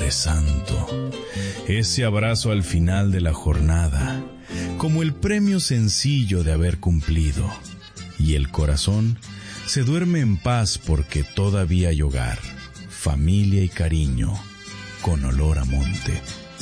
Padre Santo, ese abrazo al final de la jornada, como el premio sencillo de haber cumplido, y el corazón se duerme en paz porque todavía hay hogar, familia y cariño, con olor a monte.